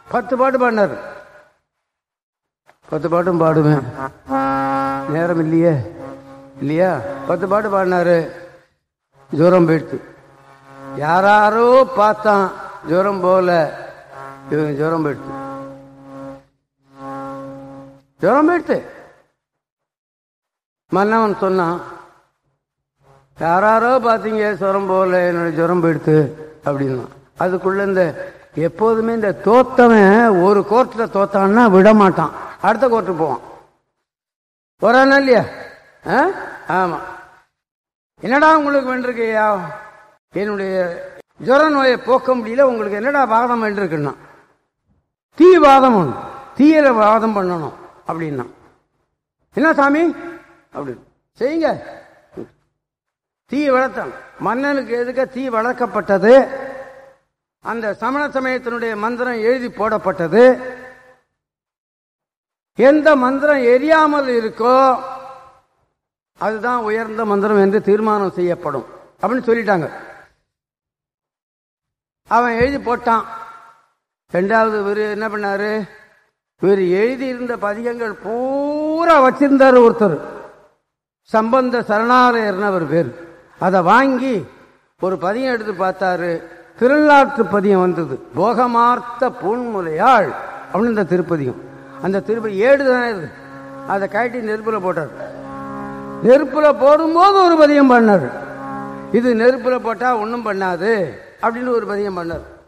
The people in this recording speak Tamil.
10 பாட்டு பாடினார். 10 பாட்டும் பாடுவேன், நேரம் இல்லையே இல்லையா. 10 பாட்டு பாடினாரு. ஜுரம் போயிடுத்து. யாரோ பார்த்தான், ஜுரம் போல, இவன் ஜுரம் போயிடுத்து. ஜுரம் போயிடுத்து. மன்னவன் சொன்னான், யாரோ பார்த்தீங்க, ஜுரம் போல, என்னோட ஜுரம் போயிடுத்து அப்படின்னா. அதுக்குள்ள இந்த எப்போதுமே இந்த தோத்தவன் ஒரு கோர்ட்ல தோத்தான்னா விட மாட்டான், அடுத்த கோர்ட்டுக்கு போவான். வரானா இல்லையா? ஆமா. என்னடா உங்களுக்கு வேண்டியிருக்கையா? என்னுடைய ஜுர நோயை போக்க முடியல, உங்களுக்கு என்னடா வாதம் வேண்டியிருக்குன்னா, தீ வாதம் ஒன்று, தீயில வாதம் பண்ணணும் அப்படின்னா. என்ன சாமி அப்படின்னு செய்யுங்க. தீ வளர்த்தான். மன்னனுக்கு எதுக்க தீ வளர்க்கப்பட்டது? அந்த சமண சமயத்தினுடைய மந்திரம் எழுதி போடப்பட்டது. எந்த மந்திரம் எரியாமல் இருக்கோ அதுதான் உயர்ந்த மந்திரம் என்று தீர்மானம் செய்யப்படும் அப்படின்னு சொல்லிட்டாங்க. அவன் எழுதி போட்டான். ரெண்டாவது இவர் என்ன பண்ணாரு, இவர் எழுதி இருந்த பதிகங்கள் பூரா வச்சிருந்தாரு ஒருத்தர், சம்பந்த சரணாலயர்னு அவர் பேர். அதை வாங்கி ஒரு பதியம் எடுத்து பார்த்தாரு. திருநாட்டு பதியம் வந்தது, போகமார்த்த பூன்முலையாள் அப்படின்னு இந்த திருப்பதியம். அந்த திருப்பதி 7 தானே இருக்கு. அதை கட்டி நெருப்புல போட்டார். நெருப்புல போடும்போது ஒரு பதியம் பண்ணார். இது நெருப்புல போட்டா ஒன்றும் பண்ணாது அப்படின்னு ஒரு பதியம் பண்ணார்.